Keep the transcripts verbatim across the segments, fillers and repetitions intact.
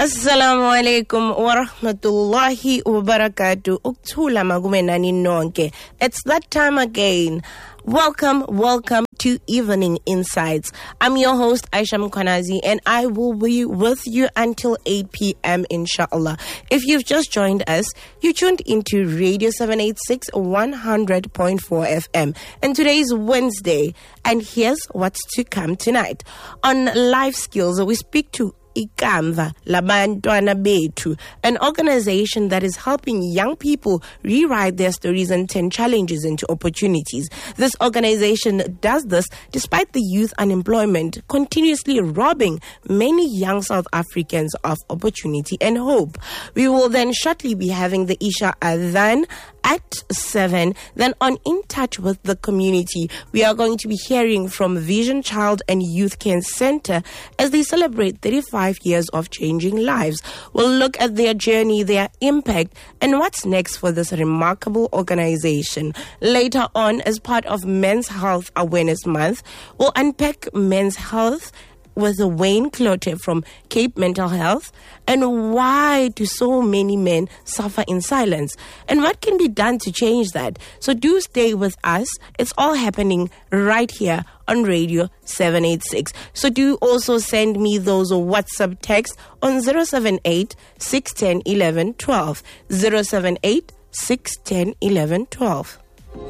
Assalamu alaikum wa rahmatullahi wa barakatuh. Uktula magumenani nonke. It's that time again. Welcome, welcome to Evening Insights. I'm your host, Aisha Mkwanazi, and I will be with you until eight p.m. inshallah. If you've just joined us, you tuned into Radio seven eighty-six one hundred point four F M. And today is Wednesday, and here's what's to come tonight. On Life Skills, we speak to Ikamva Labantwana Bethu, an organization that is helping young people rewrite their stories and turn challenges into opportunities. This organization does this despite the youth unemployment continuously robbing many young South Africans of opportunity and hope. We will then shortly be having the Isha Adhan at seven. Then on In Touch with the Community, we are going to be hearing from Vision Child and Youth Care Center as they celebrate thirty-five years of changing lives. We'll look at their journey, their impact, and what's next for this remarkable organization. Later on, as part of Men's Health Awareness Month, we'll unpack men's health with Wayne Clote from Cape Mental Health, and why do so many men suffer in silence, and what can be done to change that. So do stay with us. It's all happening right here on Radio seven eighty-six. So do also send me those WhatsApp texts on zero seven eight, six one zero, one one one two, zero seven eight, six one zero, one one one two.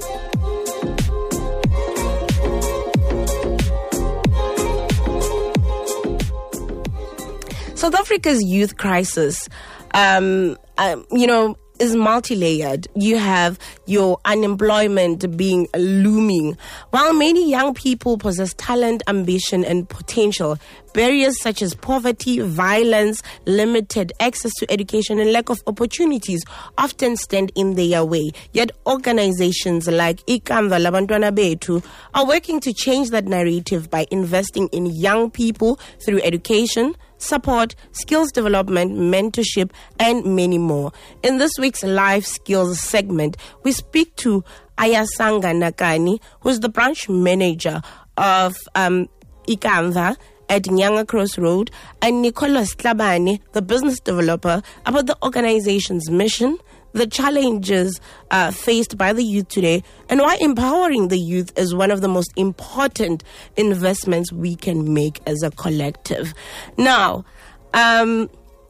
South Africa's youth crisis, um, um, you know, is multi-layered. You have your unemployment being looming. While many young people possess talent, ambition, and potential, barriers such as poverty, violence, limited access to education, and lack of opportunities often stand in their way. Yet organizations like Ikamva Labantwana Bethu are working to change that narrative by investing in young people through education, support, skills development, mentorship, and many more. In this week's Life Skills segment, we speak to Ayasanga Nakani, who's the branch manager of um, Ikamva at Nyanga Crossroad, and Nicholas Tlabane, the business developer, about the organization's mission, the challenges uh, faced by the youth today, and why empowering the youth is one of the most important investments we can make as a collective. Now, um,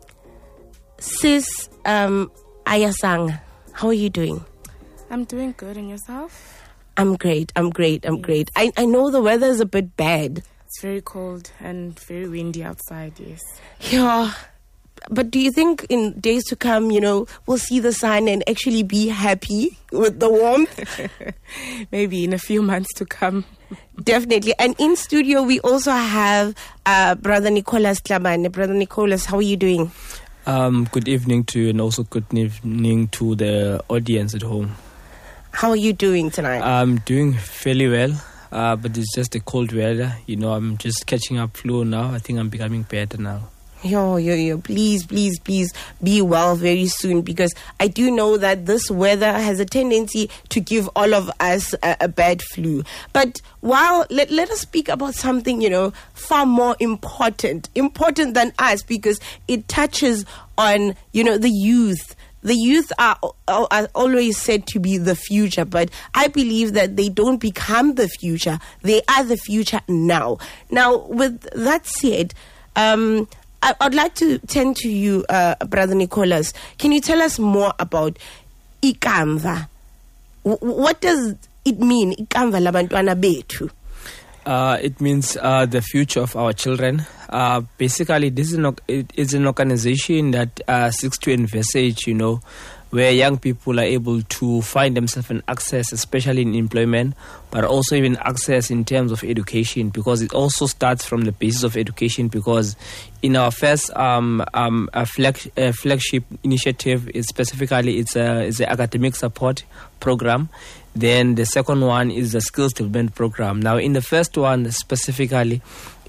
Sis um, Ayasang, how are you doing? I'm doing good, and yourself? I'm great, I'm great, I'm yes. great. I, I know the weather is a bit bad. It's very cold and very windy outside, yes. Yeah. But do you think in days to come, you know, we'll see the sun and actually be happy with the warmth? Maybe in a few months to come. Definitely. And in studio, we also have uh, Brother Nicholas Tlabane. Brother Nicholas, how are you doing? Um, good evening to you, and also good evening to the audience at home. How are you doing tonight? I'm doing fairly well, uh, but it's just a cold weather. You know, I'm just catching up flu now. I think I'm becoming better now. Yo, yo, yo, please, please, please be well very soon, because I do know that this weather has a tendency to give all of us a, a bad flu. But while, let, let us speak about something, you know, far more important, important than us, because it touches on, you know, the youth. The youth are, are always said to be the future, but I believe that they don't become the future. They are the future now. Now, with that said, um, I'd like to turn to you, uh, Brother Nicholas. Can you tell us more about Ikamva? W- what does it mean, Ikamva Labantwana Bethu? Uh, it means uh, the future of our children. Uh, basically, this is an, it is an organization that uh, seeks to envisage, you know, where young people are able to find themselves in access, especially in employment, but also even access in terms of education, because it also starts from the basis of education. Because in our first um, um, a flag, a flagship initiative, is specifically it's a it's an academic support program. Then the second one is the skills development program. Now, in the first one specifically,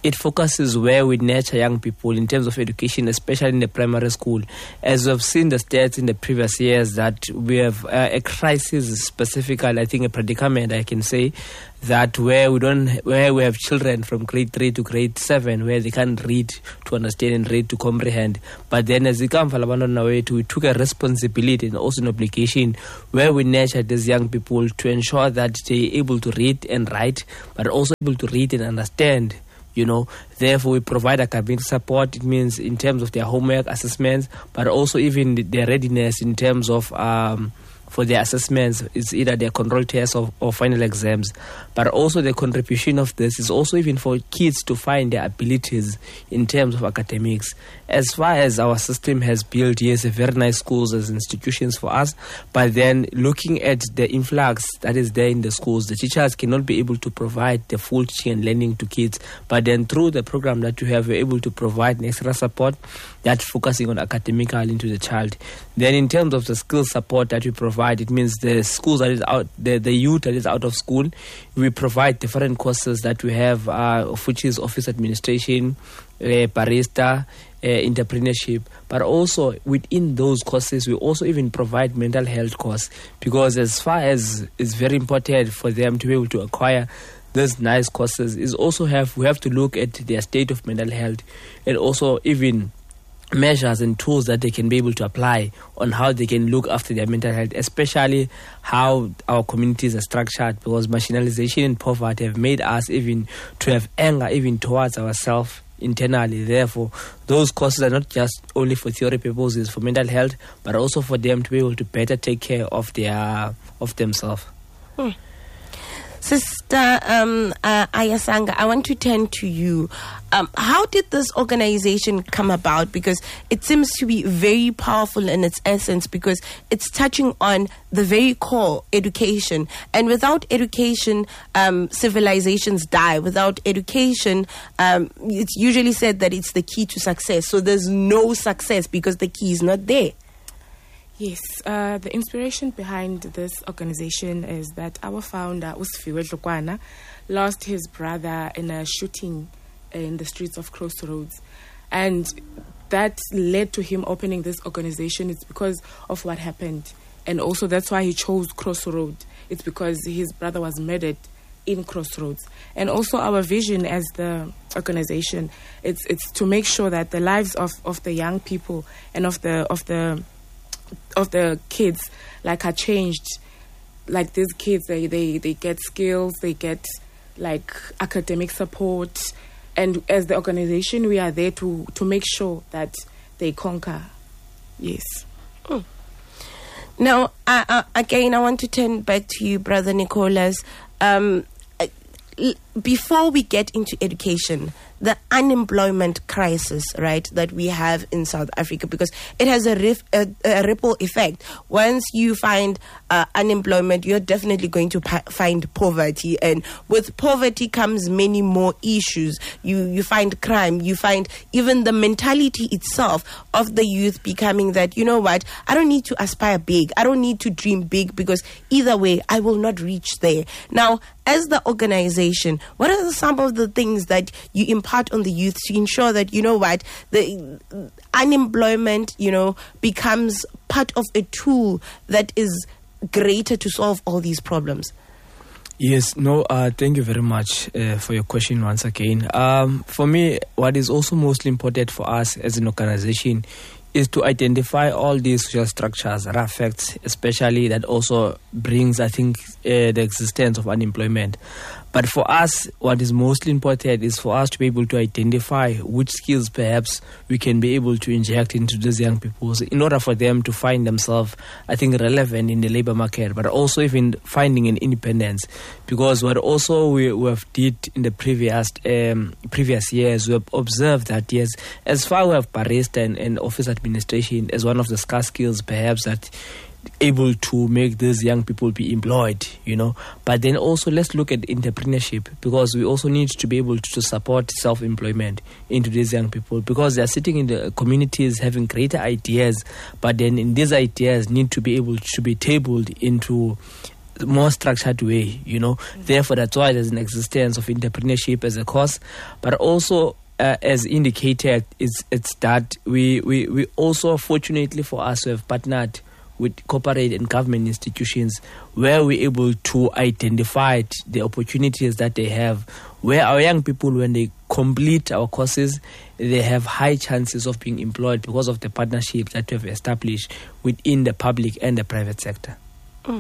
it focuses where we nurture young people in terms of education, especially in the primary school. As we've seen the stats in the previous years that we have uh, a crisis, specifically, I think a predicament, I can say, that where we don't, where we have children from grade three to grade seven, where they can't read to understand and read to comprehend. But then as we come from we took a responsibility and also an obligation where we nurture these young people to ensure that they're able to read and write, but also able to read and understand. You know, therefore we provide academic support. It means in terms of their homework assessments, but also even their readiness in terms of um, for their assessments. It's either their control tests or, or final exams. But also the contribution of this is also even for kids to find their abilities in terms of academics. As far as our system has built, yes, a very nice schools as institutions for us, but then looking at the influx that is there in the schools, the teachers cannot be able to provide the full teaching and learning to kids. But then through the program that you have, we're able to provide an extra support that's focusing on academically into the child. Then in terms of the skill support that we provide, it means the schools that is out, the, the youth that is out of school, we provide different courses that we have, uh, of which is office administration, uh, barista, uh, entrepreneurship. But also within those courses, we also even provide mental health course, because as far as it's very important for them to be able to acquire these nice courses, is also have we have to look at their state of mental health, and also even measures and tools that they can be able to apply on how they can look after their mental health, especially how our communities are structured, because marginalization and poverty have made us even to have anger even towards ourselves internally. Therefore, those courses are not just only for theory purposes for mental health, but also for them to be able to better take care of their of themselves. Hmm. Sister um, uh, Ayasanga, I want to turn to you. Um, how did this organization come about? Because it seems to be very powerful in its essence, because it's touching on the very core, education. And without education, um, civilizations die. Without education, um, it's usually said that it's the key to success. So there's no success because the key is not there. Yes, uh, the inspiration behind this organization is that our founder, Usfiwe Dlokwana, lost his brother in a shooting in the streets of Crossroads. And that led to him opening this organization. It's because of what happened. And also that's why he chose Crossroads. It's because his brother was murdered in Crossroads. And also our vision as the organization, it's it's to make sure that the lives of, of the young people and of the of the of the kids like are changed. Like these kids, they, they, they get skills, they get like academic support, and as the organization we are there to to make sure that they conquer. Yes. Mm. Now uh, uh, again I want to turn back to you, Brother Nicholas. um, Before we get into education, the unemployment crisis, right, that we have in South Africa, because it has a, rif- a, a ripple effect. Once you find uh, unemployment, you're definitely going to pa- find poverty, and with poverty comes many more issues. You you find crime, you find even the mentality itself of the youth becoming that, you know what, I don't need to aspire big, I don't need to dream big, because either way I will not reach there. Now, as the organization, what are some of the things that you impart on the youth to ensure that, you know what, the unemployment, you know, becomes part of a tool that is greater to solve all these problems? Yes, no, uh, thank you very much uh, for your question once again. Um, for me, what is also mostly important for us as an organization is to identify all these social structures that affect, especially that also brings, I think, uh, the existence of unemployment. But for us, what is mostly important is for us to be able to identify which skills perhaps we can be able to inject into these young people in order for them to find themselves, I think, relevant in the labor market, but also even finding an independence. Because what also we, we have did in the previous um, previous years, we have observed that, yes, as far as we have barista and, and office administration as one of the scarce skills perhaps that able to make these young people be employed, you know. But then also let's look at entrepreneurship, because we also need to be able to support self-employment into these young people, because they are sitting in the communities having greater ideas, but then in these ideas need to be able to be tabled into more structured way, you know. Mm-hmm. Therefore, that's why there's an existence of entrepreneurship as a course, but also, uh, as indicated, it's it's that we, we we also, fortunately for us, we have partnered with corporate and government institutions where we're able to identify the opportunities that they have, where our young people, when they complete our courses, they have high chances of being employed because of the partnerships that we have established within the public and the private sector. Mm.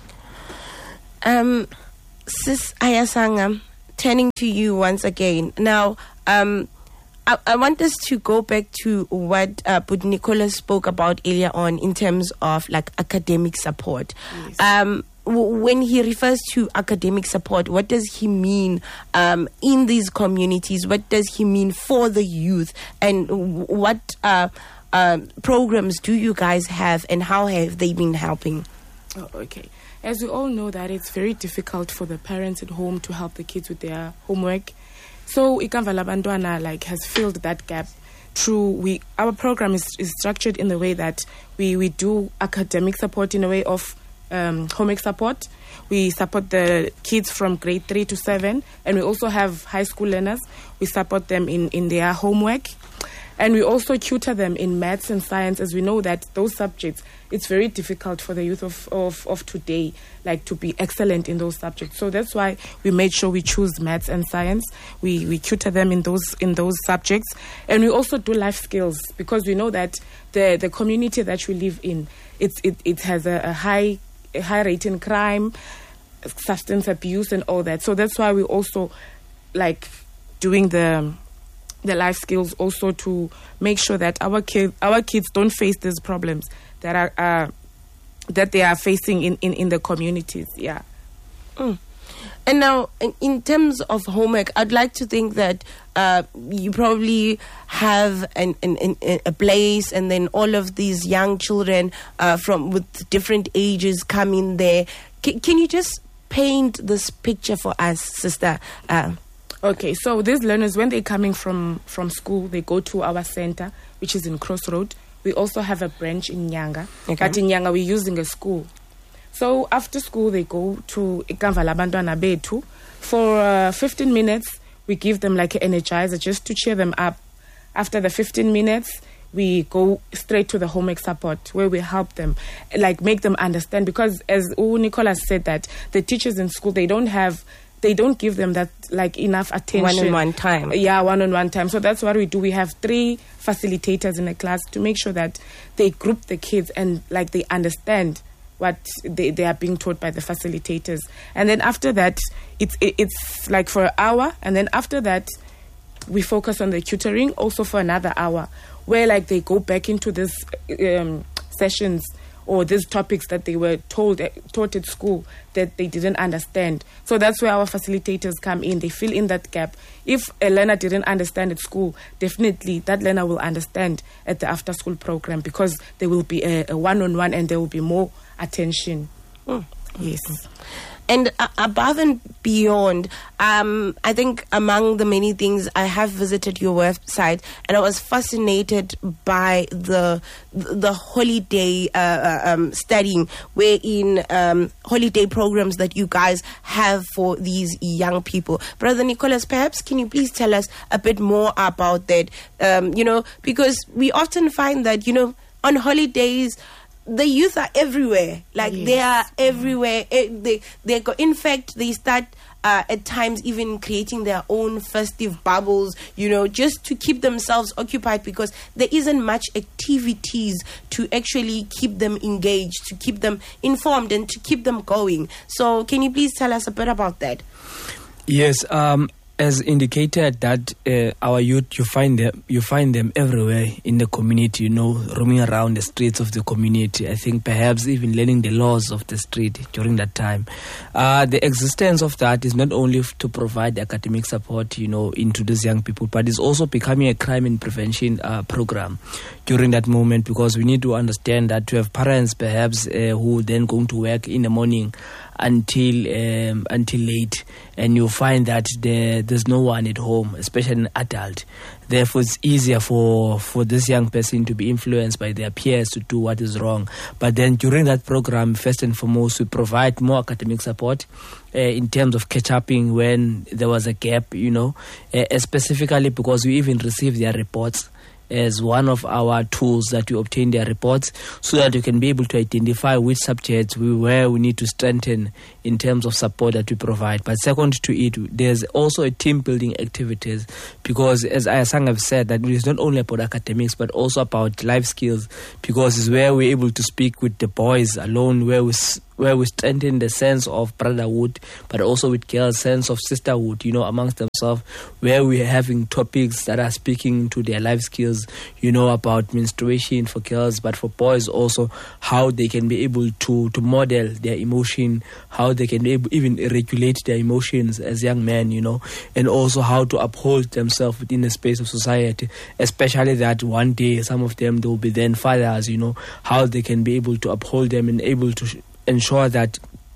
Um, Sis Ayasanga, turning to you once again. Now, um, I, I want us to go back to what uh, But Nicholas spoke about earlier on in terms of like academic support. Yes. Um, w- when he refers to academic support, what does he mean um, in these communities? What does he mean for the youth? And w- what uh, uh, programs do you guys have, and how have they been helping? Oh, okay. As we all know that it's very difficult for the parents at home to help the kids with their homework. So Ikamva Labantwana like has filled that gap through we our program is, is structured in the way that we, we do academic support in a way of um, homework support. We support the kids from grade three to seven, and we also have high school learners. We support them in, in their homework. And we also tutor them in maths and science, as we know that those subjects, it's very difficult for the youth of, of, of today, like to be excellent in those subjects. So that's why we made sure we choose maths and science. We we tutor them in those in those subjects. And we also do life skills, because we know that the, the community that we live in, it's, it, it has a, a high a high rate in crime, substance abuse and all that. So that's why we also like doing the... the life skills also to make sure that our kids our kids don't face these problems that are uh, that they are facing in, in, in the communities. Yeah. Mm. And now, in terms of homework, I'd like to think that uh, you probably have an, an, an, a place, and then all of these young children uh, from with different ages come in there. C- can you just paint this picture for us, Sister? Uh, Okay, so these learners, when they're coming from, from school, they go to our center, which is in Crossroad. We also have a branch in Nyanga. Okay. But in Nyanga, we're using a school. So after school, they go to Ikamva Labantwana Bethu. For uh, fifteen minutes, we give them like an energizer just to cheer them up. After the fifteen minutes, we go straight to the homework support, where we help them, like make them understand. Because as U Nicholas said, that the teachers in school, they don't have... they don't give them that like enough attention. One-on-one time. Yeah, one-on-one time. So that's what we do. We have three facilitators in a class to make sure that they group the kids and like they understand what they, they are being taught by the facilitators. And then after that, it's it, it's like for an hour. And then after that, we focus on the tutoring also for another hour, where like they go back into this um, sessions or these topics that they were told taught at school that they didn't understand. So that's where our facilitators come in. They fill in that gap. If a learner didn't understand at school, definitely that learner will understand at the after-school program, because there will be a, a one-on-one and there will be more attention. Mm. Yes. And uh, above and beyond, um, I think among the many things, I have visited your website, and I was fascinated by the the holiday uh, um, studying, wherein um, holiday programs that you guys have for these young people. Brother Nicholas, perhaps can you please tell us a bit more about that? Um, you know, because we often find that, you know, on holidays, the youth are everywhere. Like yes. They are everywhere. They they go. In fact, they start uh, at times even creating their own festive bubbles. You know, just to keep themselves occupied, because there isn't much activities to actually keep them engaged, to keep them informed, and to keep them going. So, can you please tell us a bit about that? Yes. Um. As indicated, that uh, our youth, you find them, you find them everywhere in the community, you know, roaming around the streets of the community. I think perhaps even learning the laws of the street during that time. Uh, the existence of that is not only to provide academic support, you know, into these young people, but it's also becoming a crime and prevention uh, program during that moment, because we need to understand that to have parents perhaps uh, who then going to work in the morning until um, until late, and you find that there there's no one at home, especially an adult. Therefore, it's easier for, for this young person to be influenced by their peers to do what is wrong. But then during that program, first and foremost, we provide more academic support uh, in terms of catch-upping when there was a gap, you know, uh, specifically because we even receive their reports as one of our tools that we obtain their reports, so that we can be able to identify which subjects we where we need to strengthen in terms of support that we provide. But second to it, there's also a team building activities, because as Ayasang have said, that it is not only about academics but also about life skills, because it's where we're able to speak with the boys alone, where we where we strengthen the sense of brotherhood, but also with girls' sense of sisterhood, you know, amongst themselves, where we're having topics that are speaking to their life skills, you know, about menstruation for girls, but for boys also, how they can be able to, to model their emotion, how they can able, even regulate their emotions as young men, you know, and also how to uphold themselves within the space of society, especially that one day some of them, they will be then fathers, you know, how they can be able to uphold them and able to sh- ensure that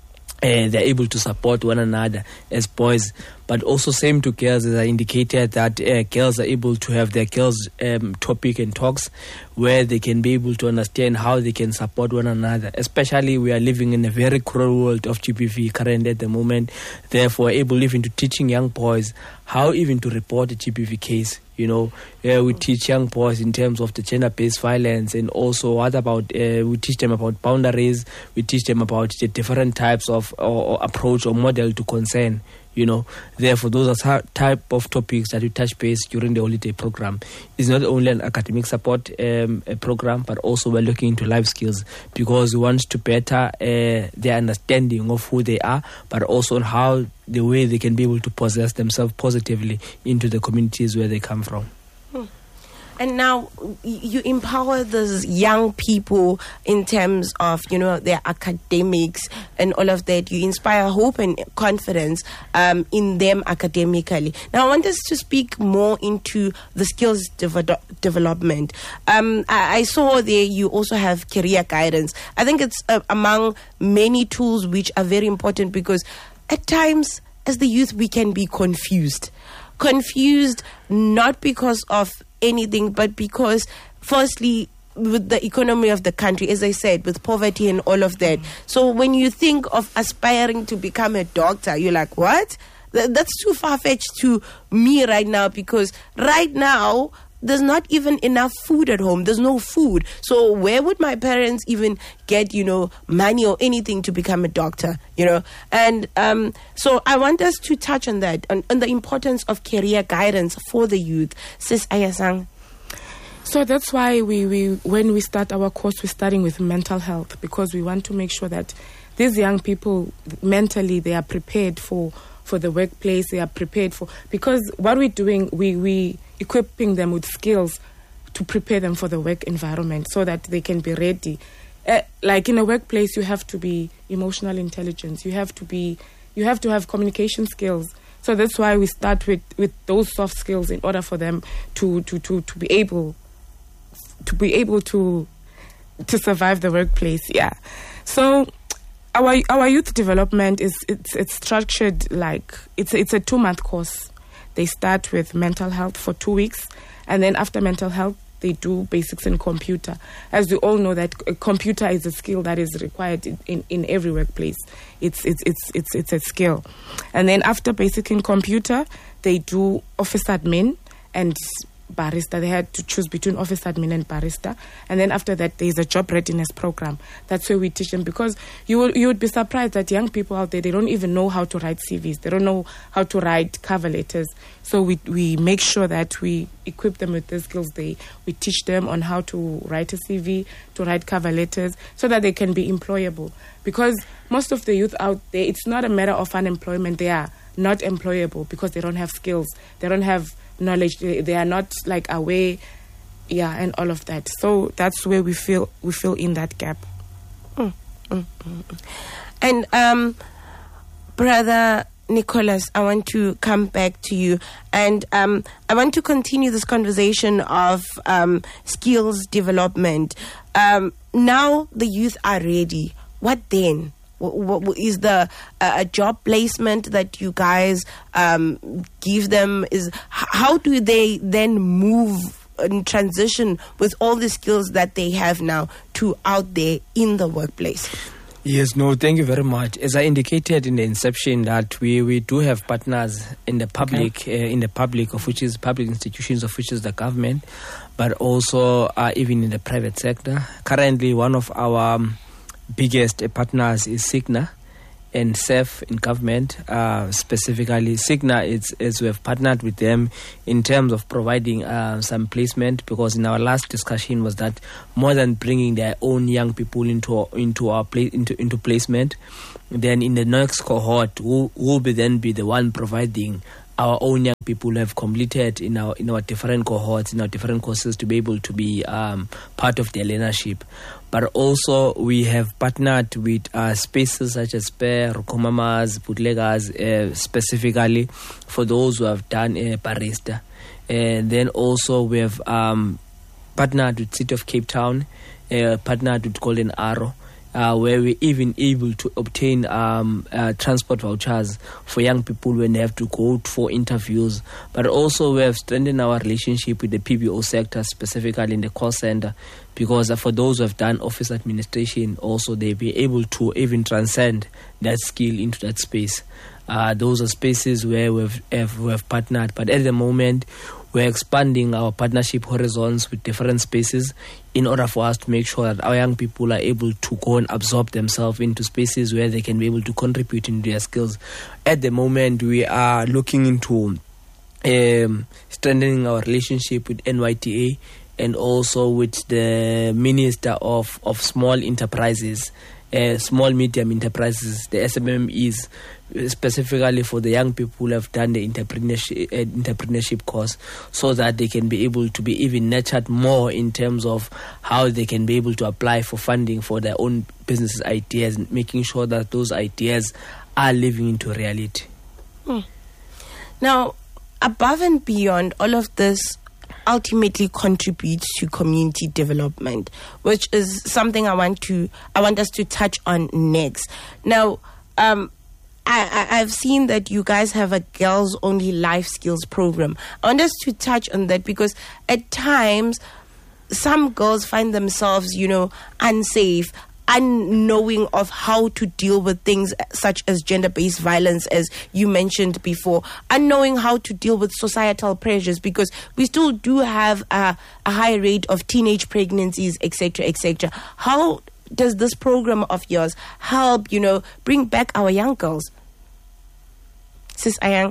uh, they're able to support one another as boys. But also same to girls, as I indicated, that uh, girls are able to have their girls um, topic and talks where they can be able to understand how they can support one another. Especially we are living in a very cruel world of G B V current at the moment. Therefore, able even to teaching young boys how even to report a G B V case. You know, uh, we teach young boys in terms of the gender-based violence, and also what about, uh, we teach them about boundaries, we teach them about the different types of or, or approach or model to concern. You know, therefore, those are type of topics that we touch base during the holiday program. It's not only an academic support um, a program, but also we're looking into life skills, because we want to better uh, their understanding of who they are, but also on how the way they can be able to possess themselves positively into the communities where they come from. And now you empower those young people in terms of, you know, their academics and all of that. You inspire hope and confidence um, in them academically. Now, I want us to speak more into the skills dev- development. Um, I-, I saw there you also have career guidance. I think it's uh, among many tools which are very important, because at times, as the youth, we can be confused. Confused not because of anything, but because firstly, with the economy of the country, as I said, with poverty and all of that. So when you think of aspiring to become a doctor, you're like, what? Th- that's too far-fetched to me right now, because right now there's not even enough food at home. There's no food. So where would my parents even get, you know, money or anything to become a doctor, you know? And um, so I want us to touch on that, on, on the importance of career guidance for the youth. Sis Ayasang. So that's why we, we when we start our course, we're starting with mental health, because we want to make sure that these young people, mentally, they are prepared for, for the workplace, they are prepared for... Because what we're doing, we... we equipping them with skills to prepare them for the work environment so that they can be ready. Uh, like in a workplace, you have to be emotional intelligence. You have to be, you have to have communication skills. So that's why we start with, with those soft skills in order for them to, to, to, to be able to be able to to survive the workplace. Yeah. So our our youth development is it's it's structured like it's it's a two month course. They start with mental health for two weeks, and then after mental health, they do basics in computer. As we all know, that a computer is a skill that is required in, in, in every workplace. It's it's it's it's it's a skill. And then after basic in computer, they do office admin and barista. They had to choose between office admin and barista. And then after that, there's a job readiness program. That's where we teach them, because you will, you would be surprised that young people out there, they don't even know how to write C Vs. They don't know how to write cover letters. So we we make sure that we equip them with the skills. They we teach them on how to write a C V, to write cover letters, so that they can be employable. Because most of the youth out there, it's not a matter of unemployment. They are not employable because they don't have skills. They don't have knowledge. They, they are not like aware, yeah, and all of that. So that's where we feel we fill in that gap. Mm, mm, mm, mm. And um, Brother Nicholas, I want to come back to you, and um, I want to continue this conversation of um, skills development. Um, now the youth are ready. What then? What, what is the uh, a job placement that you guys um, give them? Is how do they then move and transition with all the skills that they have now to out there in the workplace? Yes, no, thank you very much. As I indicated in the inception, that we, we do have partners in the public, okay. uh, in the public, of which is public institutions, of which is the government, but also uh, even in the private sector. Currently, one of our um, biggest partners is Cigna and S E F in government. Uh, specifically, Cigna is, is we have partnered with them in terms of providing uh, some placement, because in our last discussion was that more than bringing their own young people into into our place into into placement, then in the next cohort will will be then be the one providing our own young people who have completed in our in our different cohorts, in our different courses, to be able to be um, part of their learnership. But also we have partnered with uh, spaces such as Spare, Rukomamas, Bootleggers, uh, specifically for those who have done a uh, barista. And then also we have um, partnered with City of Cape Town, uh, partnered with Golden Arrow, Uh, where we're even able to obtain um, uh, transport vouchers for young people when they have to go for interviews. But also we have strengthened our relationship with the P B O sector, specifically in the call center, because uh, for those who have done office administration, also they'll be able to even transcend that skill into that space. Uh, those are spaces where we've, have, we have partnered. But at the moment, we're expanding our partnership horizons with different spaces in order for us to make sure that our young people are able to go and absorb themselves into spaces where they can be able to contribute into their skills. At the moment, we are looking into um, strengthening our relationship with N Y T A and also with the Minister of, of Small Enterprises, uh, Small Medium Enterprises, the S M M Es, specifically for the young people who have done the entrepreneurship, uh, entrepreneurship course, so that they can be able to be even nurtured more in terms of how they can be able to apply for funding for their own business ideas, and making sure that those ideas are living into reality. Hmm. Now, above and beyond all of this, ultimately contributes to community development, which is something I want to I want us to touch on next. Now, um, I, I, I've seen that you guys have a girls only life skills program. I want us to touch on that, because at times some girls find themselves, you know, unsafe, unknowing of how to deal with things such as gender-based violence, as you mentioned before, unknowing how to deal with societal pressures, because we still do have a, a high rate of teenage pregnancies, et cetera, et cetera. How does this program of yours help, you know, bring back our young girls? Sis Ayang?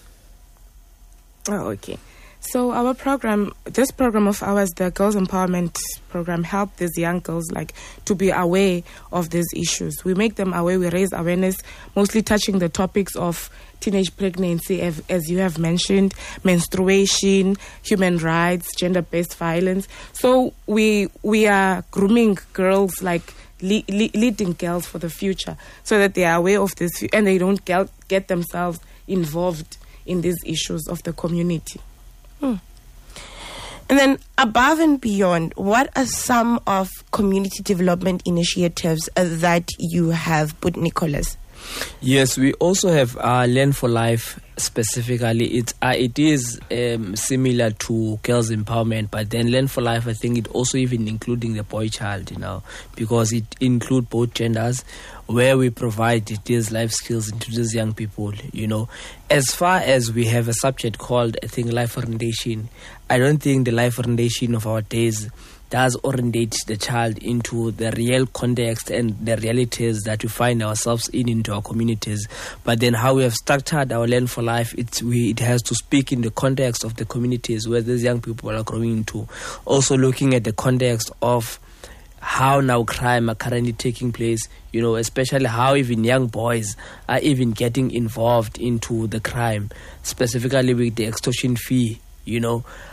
Oh, okay. So our program, this program of ours, the Girls Empowerment Program, help these young girls like to be aware of these issues. We make them aware, we raise awareness, mostly touching the topics of teenage pregnancy, as, as you have mentioned, menstruation, human rights, gender-based violence. So we we are grooming girls, like le- le- leading girls for the future, so that they are aware of this and they don't get, get themselves involved in these issues of the community. Hmm. And then above and beyond, what are some of community development initiatives uh, that you have put, Nicholas? Yes, we also have uh, Learn for Life. Specifically, it's uh, it is um, similar to girls empowerment, but then Learn for Life, I think it also even including the boy child, you know, because it includes both genders, where we provide these life skills into these young people, you know. As far as we have a subject called, I think, life orientation, I don't think the life orientation of our days does orientate the child into the real context and the realities that we find ourselves in into our communities. But then how we have structured our Learn for Life, it's, we, it has to speak in the context of the communities where these young people are growing into. Also looking at the context of how now crime are currently taking place, you know, especially how even young boys are even getting involved into the crime, specifically with the extortion fee, you know,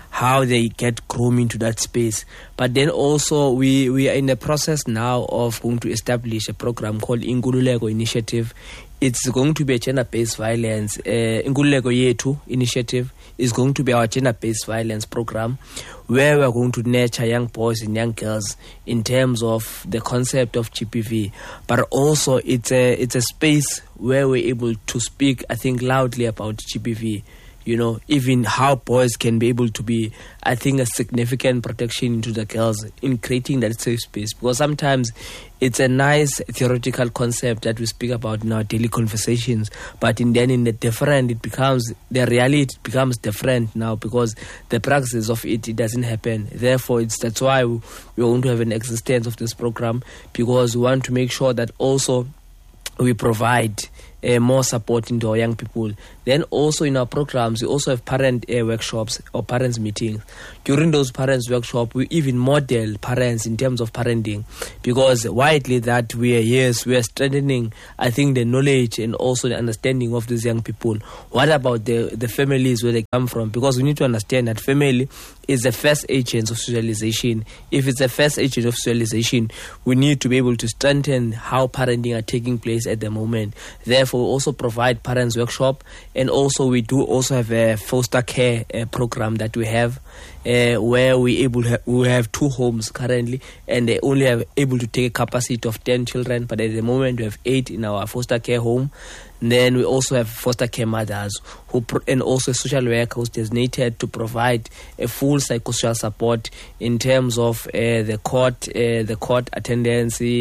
how they get groomed into that space. But then also we, we are in the process now of going to establish a program called Inkululeko Initiative. It's going to be a gender-based violence. Uh, Inkululeko Yethu Initiative is going to be our gender-based violence program, where we're going to nurture young boys and young girls in terms of the concept of G B V. But also it's a it's a space where we're able to speak, I think, loudly about G B V. You know, even how boys can be able to be, I think, a significant protection to the girls in creating that safe space. Because sometimes it's a nice theoretical concept that we speak about in our daily conversations, but in then in the different, it becomes, the reality becomes different now, because the practice of it, it doesn't happen. Therefore, it's that's why we, we want to have an existence of this program, because we want to make sure that also we provide Uh, more support into our young people. Then also in our programs, we also have parent uh, workshops or parents meetings. During those parents workshops, we even model parents in terms of parenting, because widely that we are, yes, we are strengthening, I think, the knowledge and also the understanding of these young people. What about the, the families where they come from? Because we need to understand that family is the first agent of socialization. If it's the first agent of socialization, we need to be able to strengthen how parenting are taking place at the moment. Therefore, we also provide parents workshop, and also we do also have a foster care uh, program that we have, uh, where we able ha- we have two homes currently, and they only have able to take a capacity of ten children, but at the moment we have eight in our foster care home. And then we also have foster care mothers who pro- and also a social worker who's designated to provide a full psychosocial support in terms of uh, the court uh, the court attendance,